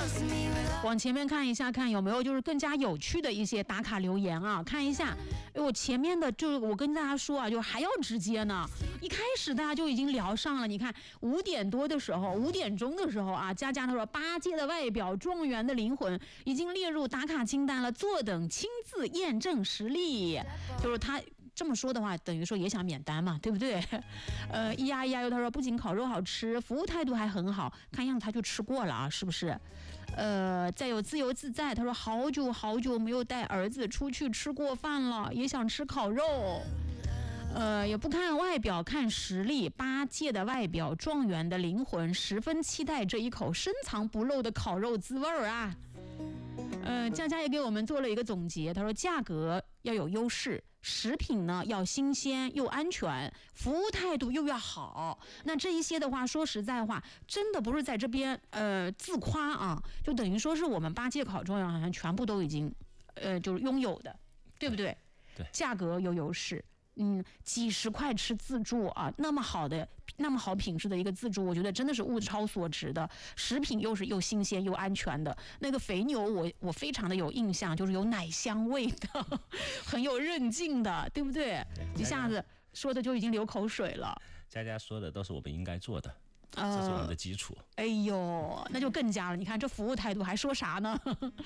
往前面看一下，看有没有就是更加有趣的一些打卡留言啊，看一下。我前面的就是我跟大家说啊，就还要直接呢。一开始大家就已经聊上了，你看5点钟的时候啊，佳佳他说8届的外表，状元的灵魂已经列入打卡清单了，坐等亲自验证实力。就是他这么说的话，等于说也想免单嘛，对不对？咿呀咿呀哟，他说不仅烤肉好吃，服务态度还很好，看样子他就吃过了啊，是不是？再有自由自在，他说好久没有带儿子出去吃过饭了，也想吃烤肉。也不看外表，看实力。8届的外表，状元的灵魂，十分期待这一口深藏不露的烤肉滋味儿啊！佳佳也给我们做了一个总结，他说价格要有优势，食品呢要新鲜又安全，服务态度又要好。那这一些的话，说实在话，真的不是在这边自夸啊，就等于说是我们8届考状元好像全部都已经就是拥有的，对不对？ 对， 价格有优势。几十块吃自助啊，那么好品质的一个自助，我觉得真的是物超所值的。食品又是又新鲜又安全的，那个肥牛我非常的有印象，就是有奶香味的，很有韧劲的，对不对？一下子说的就已经流口水了。 佳佳说的都是我们应该做的，这是我们的基础。 哎呦，那就更加了，你看这服务态度还说啥呢？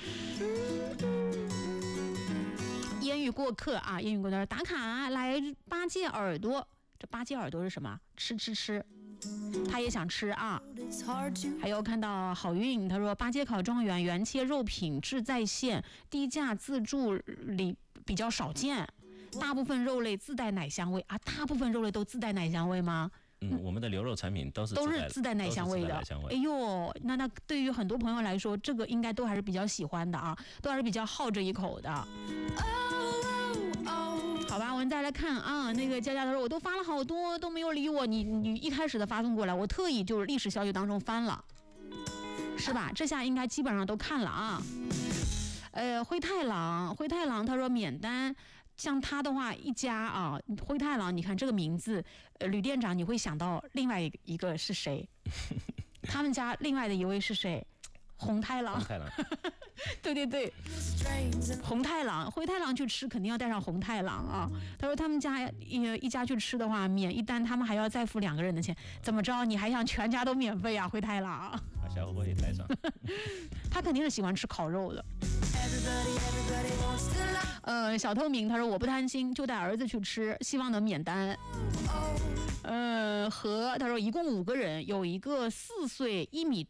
烟雨过客啊，烟雨过客打卡来8届耳朵，这8届耳朵是什么？吃，他也想吃啊。还有看到好运，他说8届考状元，原切肉品质在线，低价自助里比较少见，大部分肉类自带奶香味啊，大部分肉类都自带奶香味吗？ 我们的牛肉产品都是自带奶香味的。哎呦，那对于很多朋友来说，这个应该都还是比较喜欢的啊，都还是比较好这一口的。好吧，我们再来看啊，那个佳佳他说我都发了好多都没有理我，你一开始的发送过来，我特意就是历史消息当中翻了，是吧？这下应该基本上都看了啊。灰太狼他说免单。像他的话，一家啊，灰太狼，你看这个名字，吕店长，你会想到另外一个是谁？他们家另外的一位是谁？红太狼。对，红太狼，灰太狼去吃肯定要带上红太狼啊。他说他们家一家去吃的话，免一单他们还要再付2个人的钱，怎么着？你还想全家都免费啊？灰太狼， 把小伙也带上。 他肯定是喜欢吃烤肉的。小透明他说我不贪心，就带儿子去吃，希望能免单。他说一共5个人，有一个4岁1米